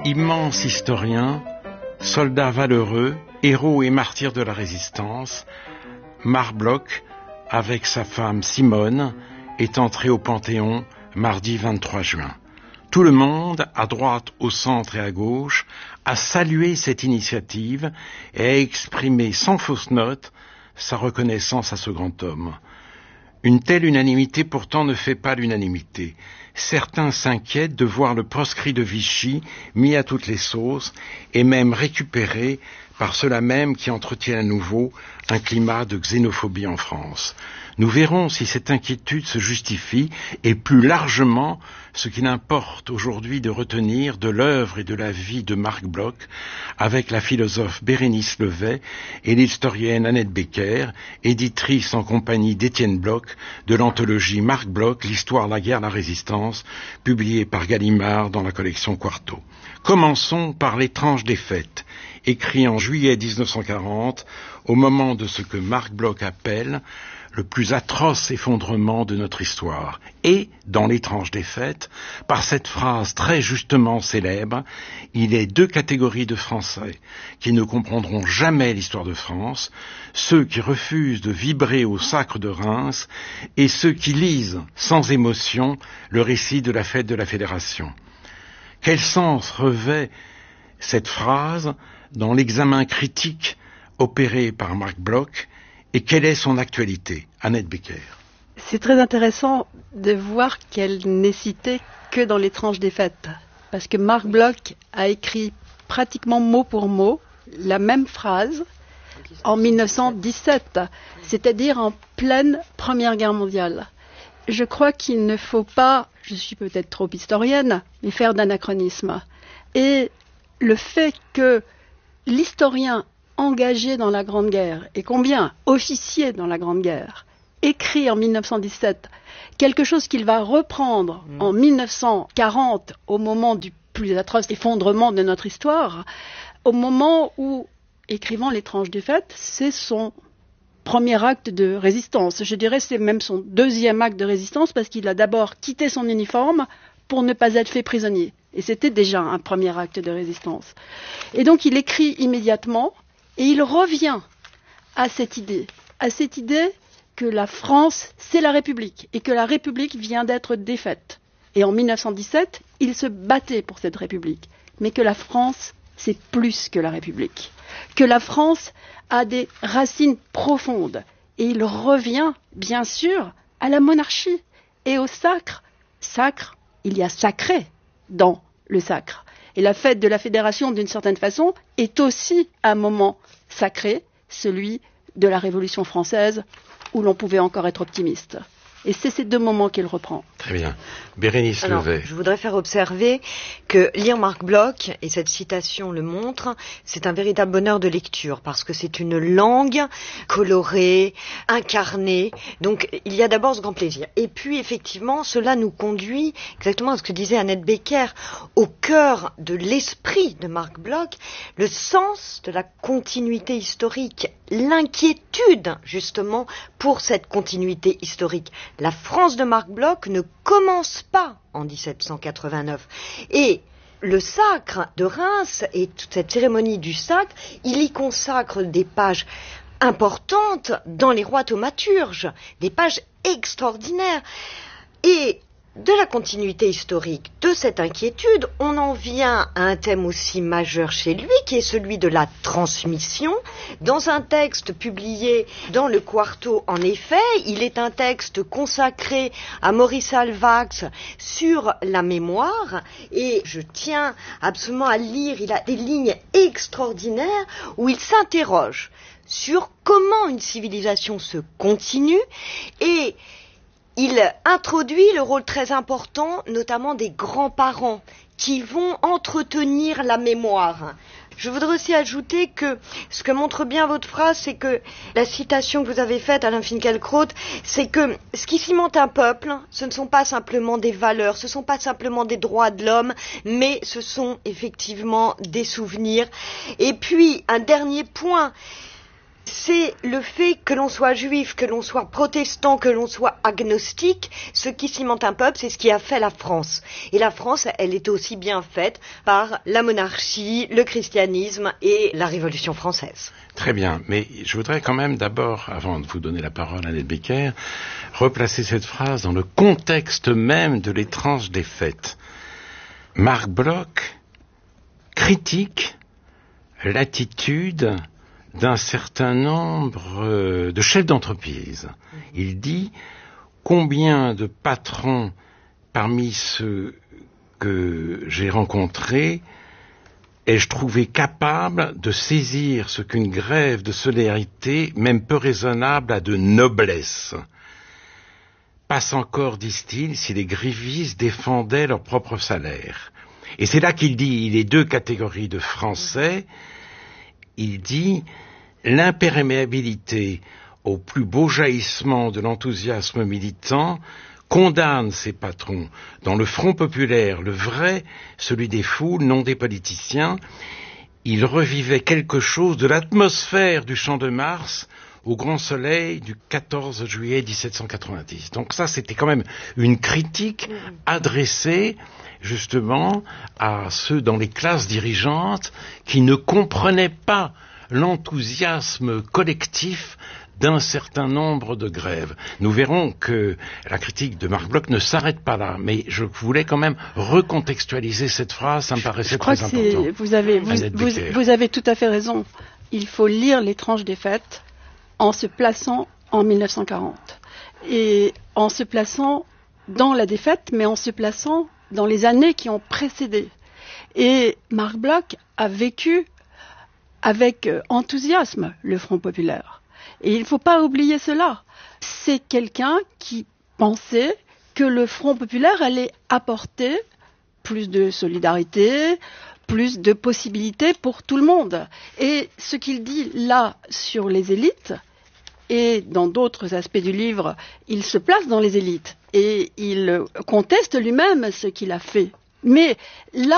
Immense historien, soldat valeureux, héros et martyr de la résistance, Marc Bloch, avec sa femme Simone, est entré au Panthéon mardi 23 juin. Tout le monde, à droite, au centre et à gauche, a salué cette initiative et a exprimé sans fausse note sa reconnaissance à ce grand homme. Une telle unanimité pourtant ne fait pas l'unanimité. Certains s'inquiètent de voir le proscrit de Vichy mis à toutes les sauces et même récupéré par ceux-là même qui entretiennent à nouveau un climat de xénophobie en France. Nous verrons si cette inquiétude se justifie et plus largement ce qu'il importe aujourd'hui de retenir de l'œuvre et de la vie de Marc Bloch avec la philosophe Bérénice Levet et l'historienne Annette Becker, éditrice en compagnie d'Étienne Bloch de l'anthologie Marc Bloch, l'histoire, la guerre, la résistance, publiée par Gallimard dans la collection Quarto. Commençons par l'étrange défaite, écrit en juillet 1940, au moment de ce que Marc Bloch appelle le plus atroce effondrement de notre histoire. Et, dans l'étrange défaite, par cette phrase très justement célèbre, il est deux catégories de Français qui ne comprendront jamais l'histoire de France, ceux qui refusent de vibrer au sacre de Reims et ceux qui lisent sans émotion le récit de la fête de la Fédération. Quel sens revêt cette phrase dans l'examen critique opéré par Marc Bloch et quelle est son actualité? Annette Becker. C'est très intéressant de voir qu'elle n'est citée que dans l'étrange défaite, parce que Marc Bloch a écrit pratiquement mot pour mot la même phrase en 1917, c'est-à-dire en pleine Première Guerre mondiale. Je crois qu'il ne faut pas, je suis peut-être trop historienne, mais faire d'anachronisme. Et le fait que l'historien engagé dans la Grande Guerre, et combien officier dans la Grande Guerre, écrit en 1917 quelque chose qu'il va reprendre en 1940 au moment du plus atroce effondrement de notre histoire, au moment où, écrivant l'étrange défaite, c'est son premier acte de résistance. Je dirais c'est même son deuxième acte de résistance parce qu'il a d'abord quitté son uniforme pour ne pas être fait prisonnier. Et c'était déjà un premier acte de résistance. Et donc il écrit immédiatement et il revient à cette idée que la France, c'est la République, et que la République vient d'être défaite. Et en 1917, il se battait pour cette République, mais que la France, c'est plus que la République, que la France a des racines profondes. Et il revient, bien sûr, à la monarchie et au sacre. Sacre, il y a sacré dans le sacre. Et la fête de la Fédération, d'une certaine façon, est aussi un moment sacré, celui de la Révolution française, où l'on pouvait encore être optimiste. Et c'est ces deux moments qu'il reprend. Très bien. Bérénice Levet. Je voudrais faire observer que lire Marc Bloch, et cette citation le montre, c'est un véritable bonheur de lecture, parce que c'est une langue colorée, incarnée. Donc il y a d'abord ce grand plaisir. Et puis effectivement, cela nous conduit exactement à ce que disait Annette Becker, au cœur de l'esprit de Marc Bloch, le sens de la continuité historique, l'inquiétude justement pour cette continuité historique. La France de Marc Bloch ne commence pas en 1789. Et le sacre de Reims et toute cette cérémonie du sacre, il y consacre des pages importantes dans les rois thaumaturges, des pages extraordinaires. Et de la continuité historique, de cette inquiétude, on en vient à un thème aussi majeur chez lui, qui est celui de la transmission. Dans un texte publié dans le Quarto, en effet, il est un texte consacré à Maurice Alvax sur la mémoire, et je tiens absolument à lire, il a des lignes extraordinaires où il s'interroge sur comment une civilisation se continue, et il introduit le rôle très important, notamment des grands-parents, qui vont entretenir la mémoire. Je voudrais aussi ajouter que ce que montre bien votre phrase, c'est que la citation que vous avez faite, Alain Finkielkraut, c'est que ce qui cimente un peuple, ce ne sont pas simplement des valeurs, ce ne sont pas simplement des droits de l'homme, mais ce sont effectivement des souvenirs. Et puis, un dernier point, C'est le fait que l'on soit juif, que l'on soit protestant, que l'on soit agnostique, ce qui cimente un peuple, c'est ce qui a fait la France. Et la France, elle est aussi bien faite par la monarchie, le christianisme et la Révolution française. Très bien, mais je voudrais quand même d'abord, avant de vous donner la parole à Annette Becker, replacer cette phrase dans le contexte même de l'étrange défaite. Marc Bloch critique l'attitude d'un certain nombre de chefs d'entreprise. Il dit combien de patrons parmi ceux que j'ai rencontrés ai-je trouvé capable de saisir ce qu'une grève de solidarité, même peu raisonnable, a de noblesse. Passe encore, disent-ils, si les grévistes défendaient leur propre salaire. Et c'est là qu'il dit, il y a deux catégories de Français. Il dit l'imperméabilité au plus beau jaillissement de l'enthousiasme militant condamne ces patrons. Dans le Front populaire, le vrai, celui des foules, non des politiciens, il revivait quelque chose de l'atmosphère du Champ de Mars au grand soleil du 14 juillet 1790. Donc ça, c'était quand même une critique adressée justement à ceux dans les classes dirigeantes qui ne comprenaient pas l'enthousiasme collectif d'un certain nombre de grèves. Nous verrons que la critique de Marc Bloch ne s'arrête pas là, mais je voulais quand même recontextualiser cette phrase, ça me paraissait très important. Vous avez tout à fait raison. Il faut lire l'étrange défaite en se plaçant en 1940. Et en se plaçant dans la défaite, mais en se plaçant dans les années qui ont précédé. Et Marc Bloch a vécu avec enthousiasme le Front populaire. Et il ne faut pas oublier cela. C'est quelqu'un qui pensait que le Front populaire allait apporter plus de solidarité, plus de possibilités pour tout le monde. Et ce qu'il dit là sur les élites, et dans d'autres aspects du livre, il se place dans les élites et il conteste lui-même ce qu'il a fait. Mais là,